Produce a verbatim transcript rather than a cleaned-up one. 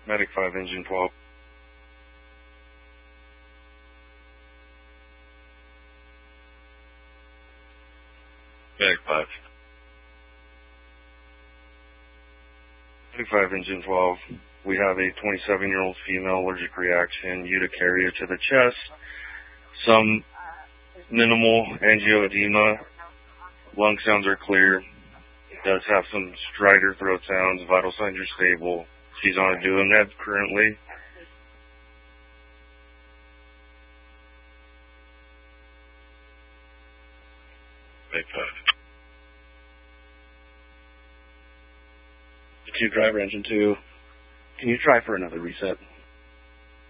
Medic five, engine twelve. Medic five. Medic five, engine twelve. We have a twenty-seven-year-old female allergic reaction, urticaria to the chest, some minimal angioedema, lung sounds are clear, does have some stridor throat sounds, vital signs are stable. She's on a Duomed currently. Medic five. Two driver, engine two. Can you try for another reset?